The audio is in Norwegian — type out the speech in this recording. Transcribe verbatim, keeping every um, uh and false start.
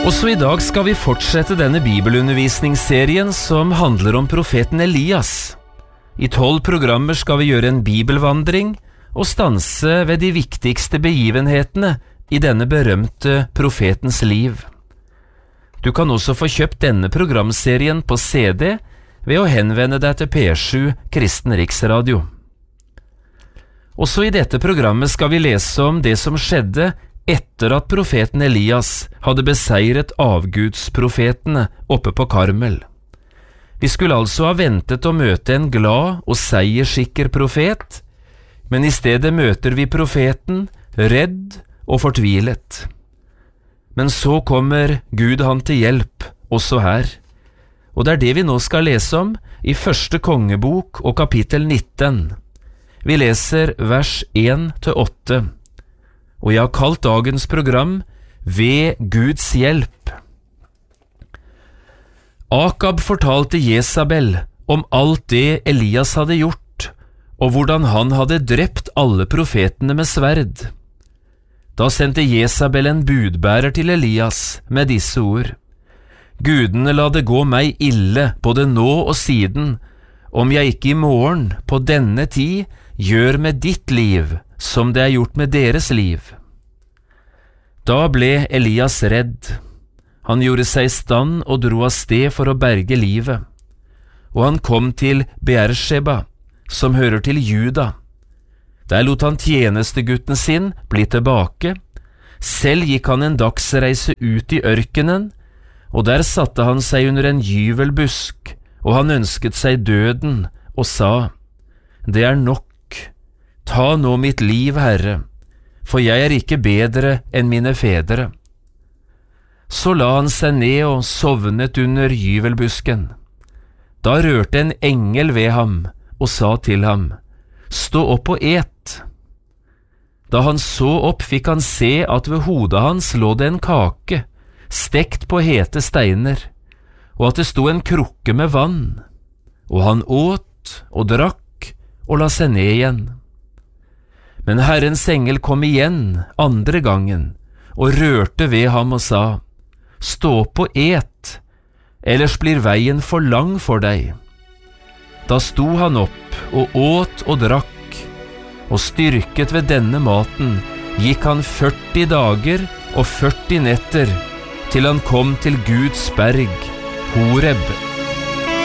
Også i dag skal vi fortsette denne bibelundervisningsserien som handler om profeten Elias. I tolv programmer skal vi gjøre en bibelvandring og stanse ved de viktigste begivenhetene i denne berømte profetens liv. Du kan også få kjøpt denne programserien på C D ved å henvende deg til P sju Kristen Riksradio. Også i dette programmet skal vi lese om det som skjedde etter at profeten Elias hadde beseiret avgudsprofetene oppe på Karmel. Vi skulle altså ha ventet å møte en glad og seierssikker profet, men i stedet møter vi profeten redd og fortvilet. Men så kommer Gud han til hjelp, også her. Og det er det vi nå skal lese om i første kongebok og kapittel nitten. Vi leser vers én til åtte. Og jeg har kalt dagens program Ved Guds hjelp. Akab fortalte Jesabel om alt det Elias hadde gjort, og hvordan han hadde drept alle profetene med sverd. Da sendte Jesabel en budbærer til Elias med disse ord: Gudene la det gå meg ille både nå og siden, om jeg ikke i morgen på denne tid gjør med ditt liv som det er gjort med deres liv. Da ble Elias redd. Han gjorde seg i stand og dro av sted for å berge livet. Og han kom til Beersheba, som hører til Juda. Der lot han tjenestegutten sin bli tilbake. Selv gikk han en dagsreise ut i ørkenen, og der satte han seg under en gyvelbusk, og han ønsket seg døden, og sa: Det er nok. Ta nå mitt liv, Herre, for jeg er ikke bedre enn mine fedre. Så la han seg ned og sovnet under gyvelbusken. Da rørte en engel ved ham og sa til ham: Stå opp og et. Da han så opp, fikk han se at ved hodet hans lå det en kake, stekt på hete steiner, og at det sto en krukke med vann. Og han åt og drakk og la seg ned igjen. Men Herrens engel kom igjen andre gangen og rørte ved ham og sa: Stå opp og et, ellers blir veien for lang for deg. Da sto han opp og åt og drakk, og styrket ved denne maten gikk han førti dager og førti netter, til han kom til Guds berg, Horeb.